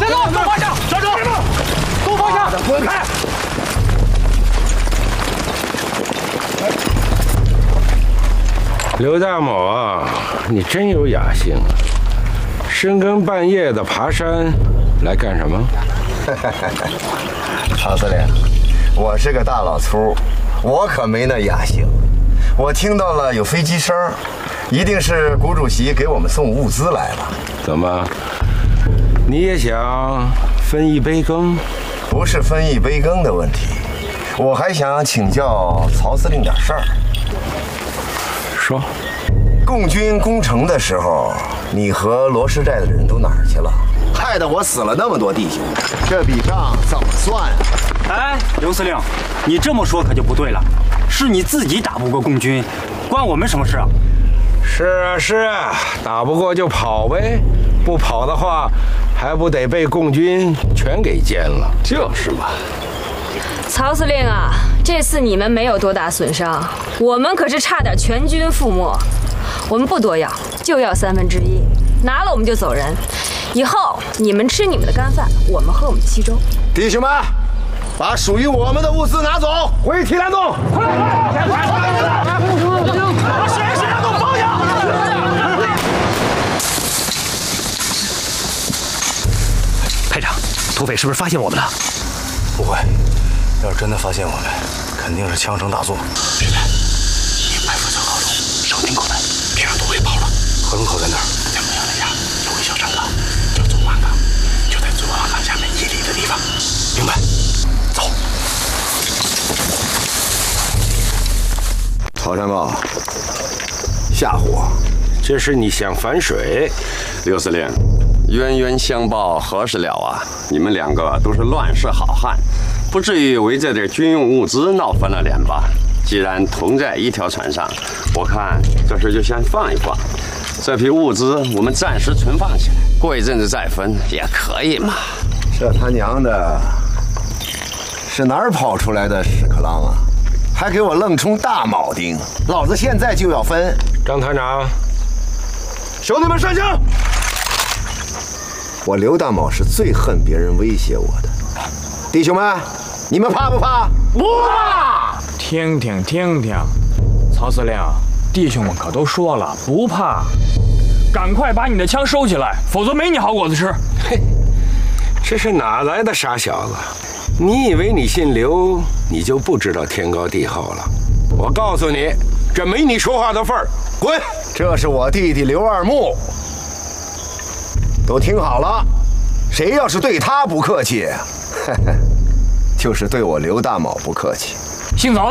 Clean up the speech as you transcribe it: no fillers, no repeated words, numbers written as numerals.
动方向，站住！动方向，滚开！ 刘大某啊，你真有雅兴啊！深更半夜的爬山来干什么？ 曹司令，我是个大老粗，我可没那雅兴。我听到了有飞机声，一定是谷主席给我们送物资来了。 怎么，你也想分一杯羹？ 不是分一杯羹的问题，我还想请教曹司令点事儿。 说， 共军攻城的时候，你和罗师寨的人都哪儿去了？害得我死了那么多弟兄，这笔账怎么算啊？ 哎，刘司令，你这么说可就不对了，是你自己打不过共军，关我们什么事啊？ 是啊是啊，打不过就跑呗，不跑的话，还不得被共军全给歼了？ 就是嘛。 曹司令啊，这次你们没有多大损伤，我们可是差点全军覆没。我们不多要，就要1/3，拿了我们就走人。以后你们吃你们的干饭，我们喝我们的稀粥。 弟兄们，把属于我们的物资拿走！回提篮洞！快来！把谁篮洞放下！ 排长，土匪是不是发现我们了？ 不会，要是真的发现我们，肯定是枪声大作。 师妹，你埋伏在河中，守定口门，别让土匪跑了。 河龙口在哪儿？ 在牧羊人家有个小山岗，叫左湾岗，就在左湾岗下面1里的地方。 明白。走。 曹山豹，吓唬我！ 这是你想反水？ 刘司令，冤冤相报何时了啊？你们2个都是乱世好汉，不至于为这点军用物资闹翻了脸吧？既然同在一条船上，我看这事就先放一放。这批物资我们暂时存放起来，过一阵子再分也可以嘛。 这他娘的，是哪儿跑出来的屎壳郎啊？还给我愣充大铆钉！老子现在就要分！ 张团长， 兄弟们上枪！我刘大铆是最恨别人威胁我的。弟兄们，你们怕不怕？ 不怕！ 听听，曹司令，弟兄们可都说了不怕，赶快把你的枪收起来，否则没你好果子吃。 嘿，这是哪来的傻小子？你以为你姓刘，你就不知道天高地厚了？我告诉你，这没你说话的份儿，滚！ 这是我弟弟刘二木，都听好了，谁要是对他不客气，就是对我刘大铆不客气。 姓曹的